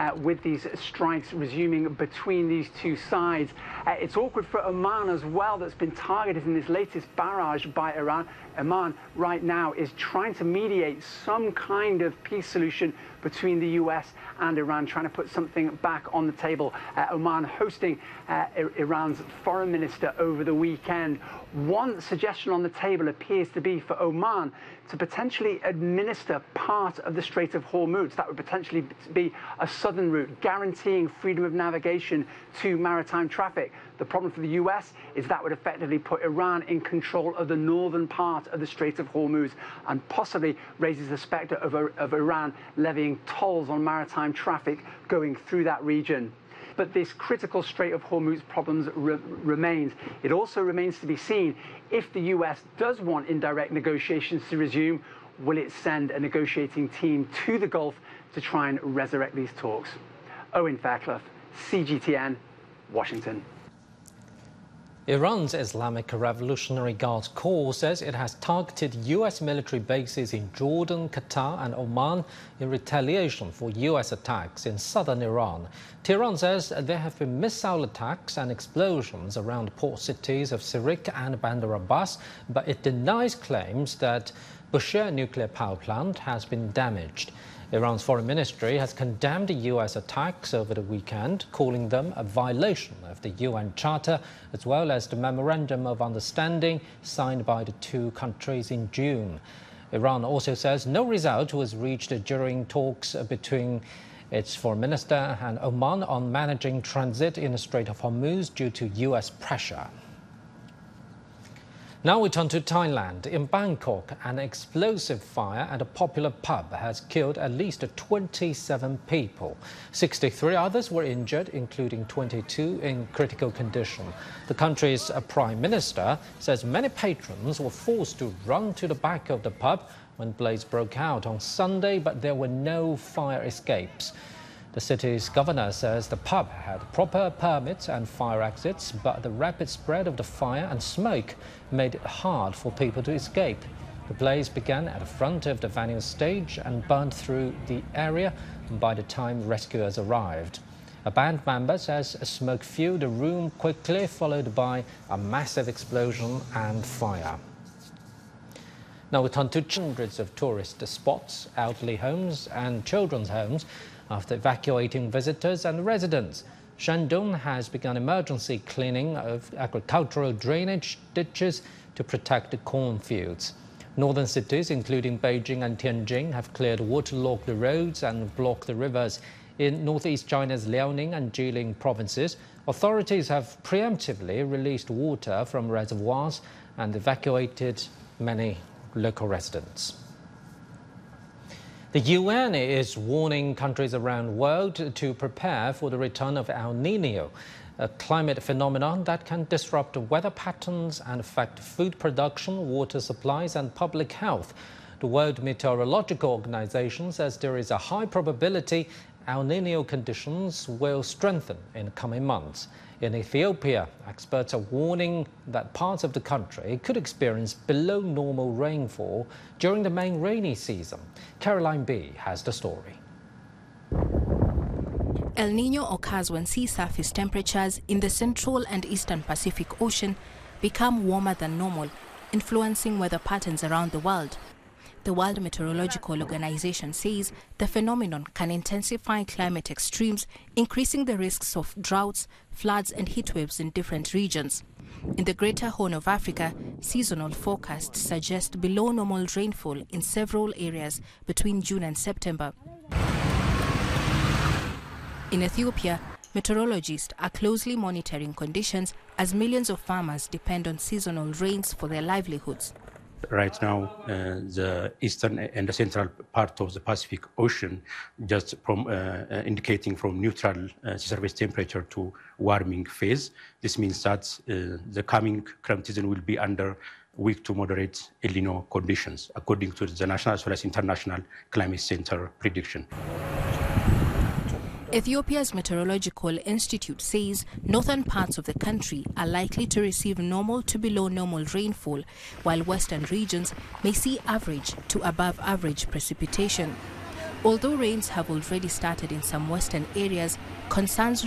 with these strikes resuming between these two sides. It's awkward for Oman as well, that's been targeted in this latest barrage by Iran. Oman right now is trying to mediate some kind of peace solution between the US and Iran, trying to put something back on the table. Oman hosting Iran's foreign minister over the weekend. One suggestion on the table appears to be for Oman to potentially administer part of the Strait of Hormuz. That would potentially be a southern route, guaranteeing freedom of navigation to maritime traffic. The problem for the US is that would effectively put Iran in control of the northern part of the Strait of Hormuz and possibly raises the specter of Iran levying tolls on maritime traffic going through that region. But this critical Strait of Hormuz problems remains. It also remains to be seen if the US does want indirect negotiations to resume, will it send a negotiating team to the Gulf to try and resurrect these talks? Owen Fairclough, CGTN, Washington. Iran's Islamic Revolutionary Guard Corps says it has targeted U.S. military bases in Jordan, Qatar and Oman in retaliation for U.S. attacks in southern Iran. Tehran says there have been missile attacks and explosions around port cities of Sirik and Bandar Abbas, but it denies claims that Bushehr nuclear power plant has been damaged. Iran's foreign ministry has condemned the U.S. attacks over the weekend, calling them a violation of the UN Charter, as well as the Memorandum of Understanding signed by the two countries in June. Iran also says no result was reached during talks between its foreign minister and Oman on managing transit in the Strait of Hormuz due to U.S. pressure. Now we turn to Thailand. In Bangkok, an explosive fire at a popular pub has killed at least 27 people. 63 others were injured, including 22 in critical condition. The country's prime minister says many patrons were forced to run to the back of the pub when blaze broke out on Sunday, but there were no fire escapes. The city's governor says the pub had proper permits and fire exits, but the rapid spread of the fire and smoke made it hard for people to escape. The blaze began at the front of the venue stage and burned through the area by the time rescuers arrived. A band member says smoke filled the room quickly, followed by a massive explosion and fire. Now we turn to hundreds of tourist spots, elderly homes and children's homes after evacuating visitors and residents. Shandong has begun emergency cleaning of agricultural drainage ditches to protect the cornfields. Northern cities, including Beijing and Tianjin, have cleared waterlogged roads and blocked the rivers. In northeast China's Liaoning and Jilin provinces, authorities have preemptively released water from reservoirs and evacuated many local residents. The UN is warning countries around the world to prepare for the return of El Niño, a climate phenomenon that can disrupt weather patterns and affect food production, water supplies and public health. The World Meteorological Organization says there is a high probability El Niño conditions will strengthen in the coming months. In Ethiopia, experts are warning that parts of the country could experience below normal rainfall during the main rainy season. Caroline B. has the story. El Niño occurs when sea surface temperatures in the Central and Eastern Pacific Ocean become warmer than normal, influencing weather patterns around the world. The World Meteorological Organization says the phenomenon can intensify climate extremes, increasing the risks of droughts, floods and heatwaves in different regions. In the Greater Horn of Africa, seasonal forecasts suggest below normal rainfall in several areas between June and September. In Ethiopia, meteorologists are closely monitoring conditions as millions of farmers depend on seasonal rains for their livelihoods. Right now, the eastern and the central part of the Pacific Ocean, just from indicating from neutral surface temperature to warming phase. This means that the coming climate season will be under weak to moderate El Niño conditions, according to the national as well as international climate center prediction. Ethiopia's Meteorological Institute says northern parts of the country are likely to receive normal to below normal rainfall, while western regions may see average to above average precipitation. Although rains have already started in some western areas, concerns